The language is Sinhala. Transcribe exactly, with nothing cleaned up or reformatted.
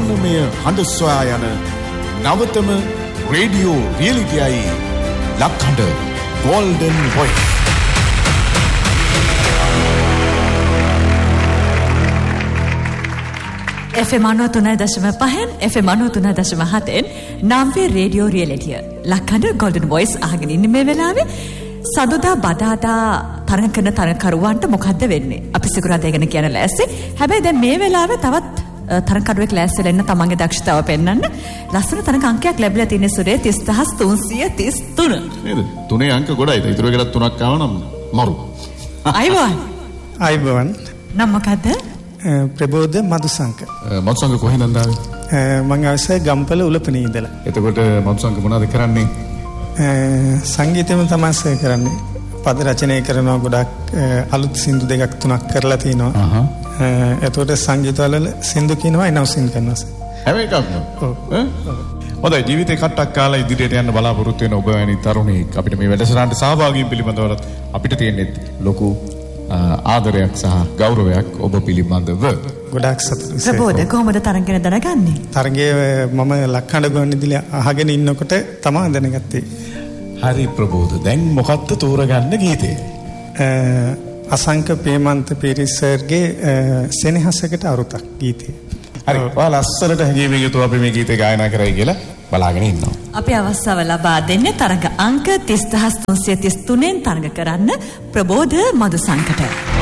ස්වර්ණමය හඬ සොයා යන නවතම radio රියලිටියයි ලක්හඬ Golden Voice. F M අනූ තුනයි දශම පහෙන් එෆ් එම් අනූ තුනයි දශම හතෙන් නම්වේ රේඩියෝ රියලිටිය ලක්හඬ Golden Voice අහගෙන ඉන්නේ මේ වෙලාවේ. සදුදා බදාදා තරඟ කරන තරඟකරුවන්ට මොකද්ද වෙන්නේ? අපි සිකුරාදා ගැන කියන ලෑස්ති. හැබැයි දැන් මේ වෙලාවේ තවත් තරඟකරුවෙක් ලෑස්තිලා ඉන්න තමන්ගේ දක්ෂතාව පෙන්වන්න ලස්සන තරඟ අංකයක් ලැබිලා තියෙන සුරේ තිස් දහස් තුන්සිය තිස් තුන. නේද? තුනේ අංක ගොඩයි. ඉතුරු එකකට තුනක් ආව නම් මරු. අයිබෝන්. අයිබෝන්. නම් මොකද්ද? ප්‍රබෝධ මදුසංක. මදුසංක කොහෙන්ද ආවේ? මම ආවේ ගම්පල උලපනේ ඉඳලා. එතකොට මදුසංක මොනවද කරන්නේ? සංගීතයම තමයි කරන්නේ. පද රචනය කරනවා, ගොඩක් අලුත් සින්දු දෙකක් තුනක් කරලා තිනවා. හහ. එතකොට සංගීතවල සින්දු කියනවා, එනවුසින් කරනවා. හැම එකක්ම. ඔව්. හොඳයි, ජීවිතේ කට්ටක් කාලා ඉදිරියට යන්න බලාපොරොත්තු වෙන ඔබ වැනි තරුණයෙක් අපිට මේ වැඩසටහනට සහභාගී වීම පිළිබඳව අපිට තියෙන්නේ ලොකු ආදරයක් සහ ගෞරවයක් ඔබ පිළිබඳව. ගොඩාක් සතුටුයි. ප්‍රබෝධ කොහොමද තරඟ ගැන දැනගන්නේ? තරඟේ මම ලක්හඬ ගොන්නදිලා අහගෙන ඉන්නකොට තමයි දැනගත්තේ. හරි ප්‍රබෝධ, දැන් මොකක්ද තෝරගන්න ගීතේ? අසංක ප්‍රේමන්ත පිරිසර්ගේ සෙනෙහසකට අරුතක් ගීතේ. හරි, ඔයාලා ලස්සනට හැංගීමේ යුතුව අපි මේ ගීතේ ගායනා කරයි කියලා බලාගෙන ඉන්නවා. අපි අවස්ථාව ලබා දෙන්නේ තරඟ අංක තිස් දහස් තුන්සිය තිස් තුනෙන් තරඟ කරන්න ප්‍රබෝධ මදුසංකට.